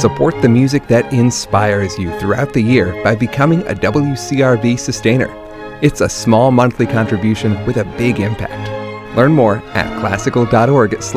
Support the music that inspires you throughout the year by becoming a WCRV sustainer. It's a small monthly contribution with a big impact. Learn more at classical.org/